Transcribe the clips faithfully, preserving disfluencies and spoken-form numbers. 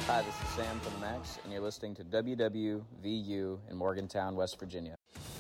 Hi, this is Sam from the Max, and you're listening to W W V U in Morgantown, West Virginia.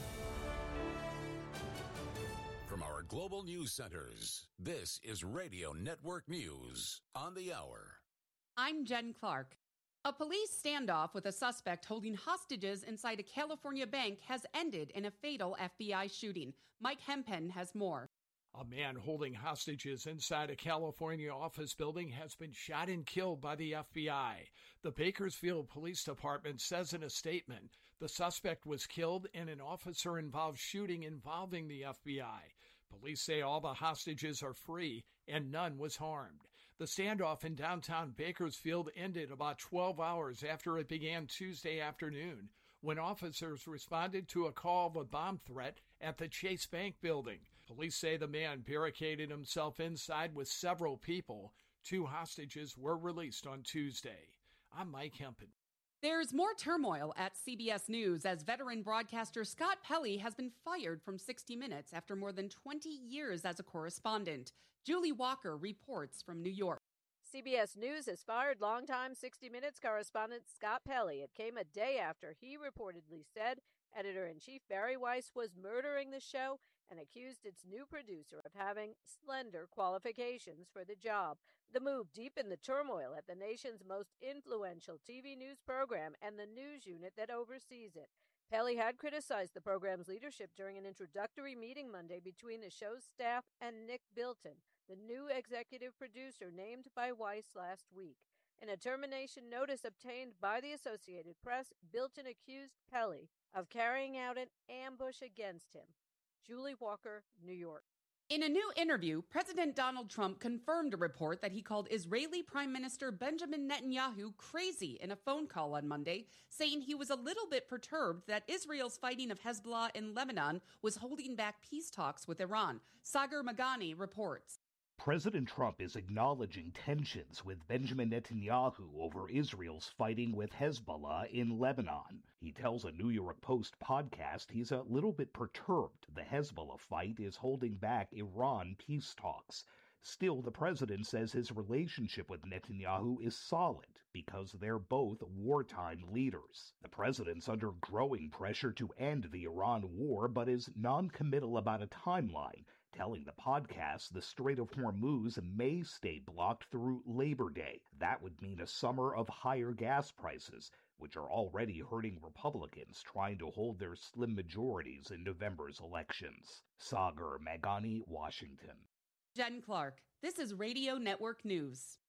From our global news centers, this is Radio Network News on the hour. I'm Jen Clark. A police standoff with a suspect holding hostages inside a California bank has ended in a fatal F B I shooting. Mike Hempen has more. A man holding hostages inside a California office building has been shot and killed by the F B I. The Bakersfield Police Department says in a statement, the suspect was killed in an officer-involved shooting involving the F B I. Police say all the hostages are free and none was harmed. The standoff in downtown Bakersfield ended about twelve hours after it began Tuesday afternoon, when officers responded to a call of a bomb threat at the Chase Bank building. Police say the man barricaded himself inside with several people. Two hostages were released on Tuesday. I'm Mike Hempen. There's more turmoil at C B S News as veteran broadcaster Scott Pelley has been fired from sixty minutes after more than twenty years as a correspondent. Julie Walker reports from New York. C B S News has fired longtime sixty minutes correspondent Scott Pelley. It came a day after he reportedly said editor-in-chief Barry Weiss was murdering the show and accused its new producer of having slender qualifications for the job. The move deepened the turmoil at the nation's most influential T V news program and the news unit that oversees it. Pelley had criticized the program's leadership during an introductory meeting Monday between the show's staff and Nick Bilton, the new executive producer named by Weiss last week. In a termination notice obtained by the Associated Press, Bilton accused Pelley of carrying out an ambush against him. Julie Walker, New York. In a new interview, President Donald Trump confirmed a report that he called Israeli Prime Minister Benjamin Netanyahu crazy in a phone call on Monday, saying he was a little bit perturbed that Israel's fighting of Hezbollah in Lebanon was holding back peace talks with Iran. Sagar Magani reports. President Trump is acknowledging tensions with Benjamin Netanyahu over Israel's fighting with Hezbollah in Lebanon. He tells a New York Post podcast he's a little bit perturbed the Hezbollah fight is holding back Iran peace talks. Still, the president says his relationship with Netanyahu is solid because they're both wartime leaders. The president's under growing pressure to end the Iran war, but is non-committal about a timeline, telling the podcast the Strait of Hormuz may stay blocked through Labor Day. That would mean a summer of higher gas prices, which are already hurting Republicans trying to hold their slim majorities in November's elections. Sagar Magani, Washington. Jen Clark. This is Radio Network News.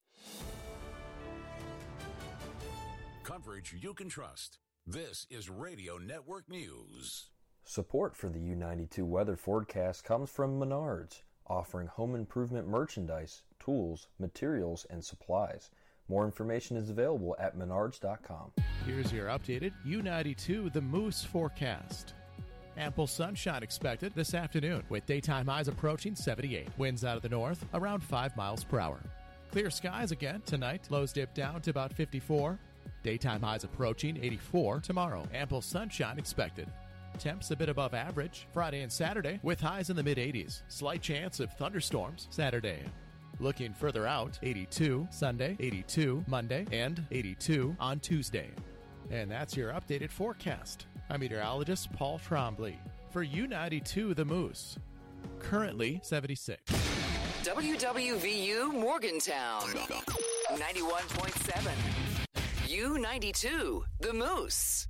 Coverage you can trust. This is Radio Network News. Support for the U ninety-two weather forecast comes from Menards, offering home improvement merchandise, tools, materials, and supplies. More information is available at menards dot com. Here's your updated U ninety-two The Moose forecast. Ample sunshine expected this afternoon with daytime highs approaching seventy-eight. Winds out of the north around five miles per hour. Clear skies again tonight. Lows dip down to about fifty-four. Daytime highs approaching eighty-four tomorrow. Ample sunshine expected. Temps a bit above average Friday and Saturday with highs in the mid-eighties. Slight chance of thunderstorms Saturday. Looking further out, eighty-two Sunday, eighty-two Monday, and eighty-two on Tuesday. And that's your updated forecast. I'm meteorologist Paul Trombley for U ninety-two The Moose. Currently seventy-six. W W V U Morgantown ninety-one point seven. U ninety-two The Moose.